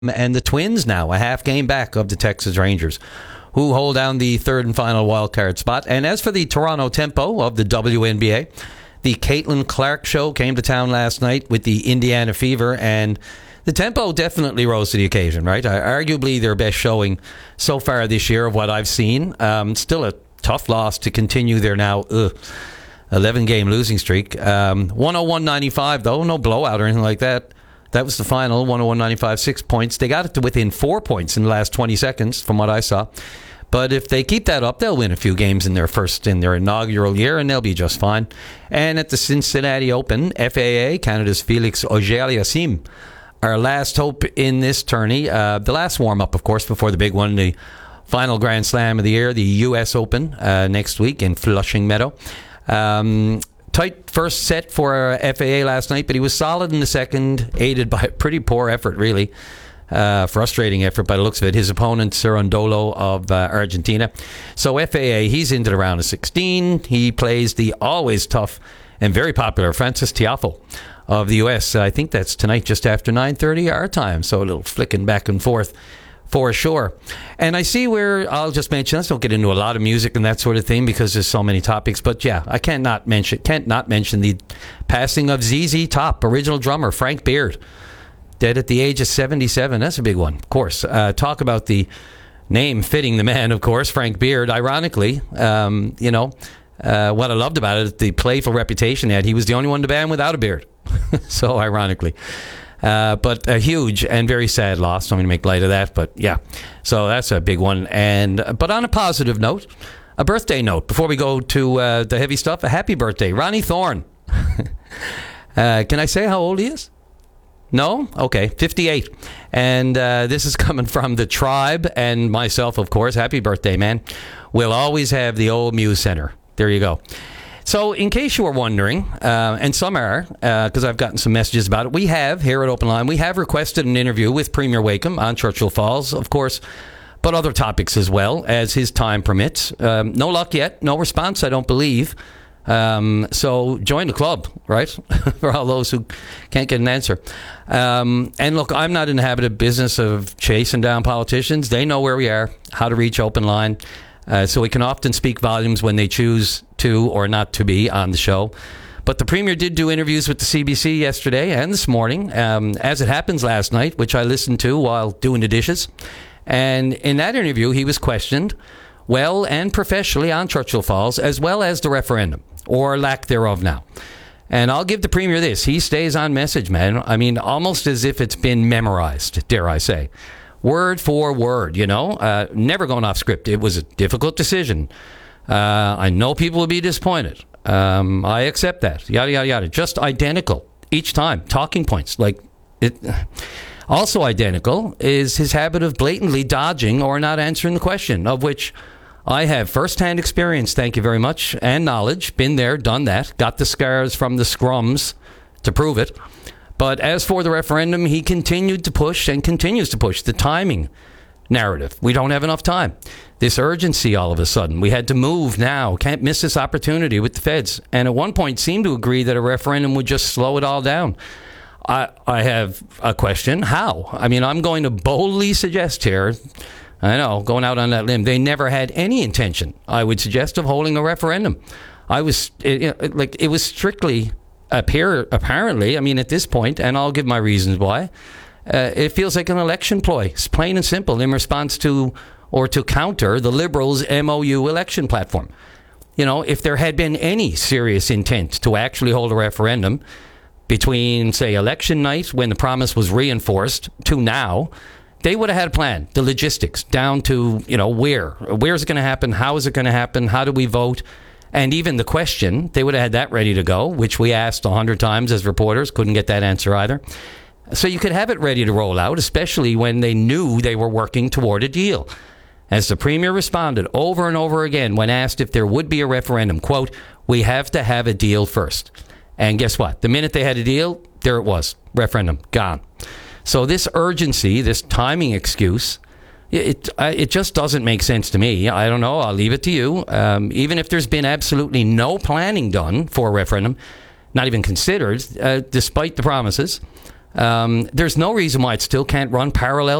And the Twins now a half game back of the Texas Rangers, who hold down the third and final wildcard spot. And as for the Toronto Tempo of the WNBA, the Caitlin Clark show came to town last night with the Indiana Fever, and the Tempo definitely rose to the occasion, right? Arguably their best showing so far this year of what I've seen. Still a tough loss to continue their now 11-game losing streak. 101-95, though, no blowout or anything like that. That was the final, 101-95, 6 points. They got it to within 4 points in the last 20 seconds, from what I saw. But if they keep that up, they'll win a few games in their inaugural year, and they'll be just fine. And at the Cincinnati Open, FAA, Canada's Felix Auger-Aliassime, our last hope in this tourney. The last warm-up, of course, before the big one, the final Grand Slam of the year, the U.S. Open, next week in Flushing Meadow. Tight first set for FAA last night, but he was solid in the second, aided by a pretty poor effort, really. Frustrating effort by the looks of it. His opponent, Cerundolo of Argentina. So FAA, he's into the round of 16. He plays the always tough and very popular Frances Tiafoe of the U.S. I think that's tonight just after 9:30 our time. So a little flicking back and forth for sure. And I see where, I'll just mention, let's don't get into a lot of music and that sort of thing because there's so many topics, but yeah, I can't not mention the passing of ZZ Top, original drummer Frank Beard, dead at the age of 77. That's a big one, of course. Talk about the name fitting the man, of course, Frank Beard. Ironically, what I loved about it, the playful reputation he had. He was the only one in the band without a beard. So ironically. But a huge and very sad loss. I'm going to make light of that, but yeah. So that's a big one. But on a positive note, a birthday note, before we go to the heavy stuff, a happy birthday. Ronnie Thorne. Can I say how old he is? No? Okay, 58. And this is coming from the Tribe and myself, of course. Happy birthday, man. We'll always have the old Muse Center. There you go. So, in case you were wondering, and some are, because I've gotten some messages about it, we have, here at Open Line, we have requested an interview with Premier Wakeham on Churchill Falls, of course, but other topics as well, as his time permits. No luck yet, no response, I don't believe. So, join the club, right? For all those who can't get an answer. And look, I'm not in the habit of business of chasing down politicians. They know where we are, how to reach Open Line. So we can often speak volumes when they choose to or not to be on the show. But the Premier did do interviews with the CBC yesterday and this morning, as it happens last night, which I listened to while doing the dishes. And in that interview, he was questioned well and professionally on Churchill Falls, as well as the referendum, or lack thereof now. And I'll give the Premier this. He stays on message, man. I mean, almost as if it's been memorized, dare I say. Word for word, never going off script. It was a difficult decision. I know people will be disappointed. I accept that. Yada, yada, yada. Just identical each time. Talking points. Like it. Also identical is his habit of blatantly dodging or not answering the question, of which I have first-hand experience, thank you very much, and knowledge. Been there, done that. Got the scars from the scrums to prove it. But as for the referendum, he continued to push and continues to push the timing narrative. We don't have enough time. This urgency all of a sudden. We had to move now. Can't miss this opportunity with the feds. And at one point seemed to agree that a referendum would just slow it all down. I have a question. How? I mean, I'm going to boldly suggest here, I know, going out on that limb, they never had any intention, I would suggest, of holding a referendum. It was strictly... apparently, I mean, at this point, and I'll give my reasons why, it feels like an election ploy. It's plain and simple in response to or to counter the Liberals' MOU election platform. If there had been any serious intent to actually hold a referendum between, say, election night, when the promise was reinforced, to now, they would have had a plan, the logistics, down to, where's it going to happen, how is it going to happen, how do we vote? And even the question, they would have had that ready to go, which we asked 100 times as reporters. Couldn't get that answer either. So you could have it ready to roll out, especially when they knew they were working toward a deal. As the Premier responded over and over again when asked if there would be a referendum, quote, "We have to have a deal first." And guess what? The minute they had a deal, there it was. Referendum, gone. So this urgency, this timing excuse... It just doesn't make sense to me. I don't know. I'll leave it to you. Even if there's been absolutely no planning done for a referendum, not even considered, despite the promises, There's no reason why it still can't run parallel